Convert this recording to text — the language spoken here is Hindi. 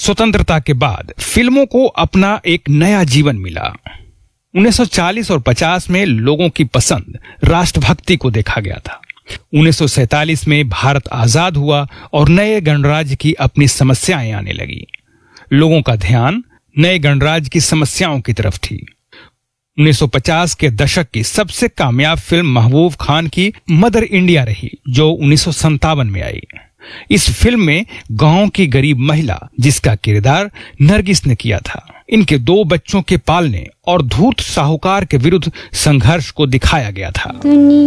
स्वतंत्रता के बाद फिल्मों को अपना एक नया जीवन मिला। 1940 और 50 में लोगों की पसंद राष्ट्रभक्ति को देखा गया था। 1947 में भारत आजाद हुआ और नए गणराज्य की अपनी समस्याएं आने लगी। लोगों का ध्यान नए गणराज्य की समस्याओं की तरफ थी। 1950 के दशक की सबसे कामयाब फिल्म महबूब खान की मदर इंडिया रही, जो 1957 में आई। इस फिल्म में गांव की गरीब महिला, जिसका किरदार नरगिस ने किया था, इनके 2 बच्चों के पालने और धूर्त साहूकार के विरुद्ध संघर्ष को दिखाया गया था।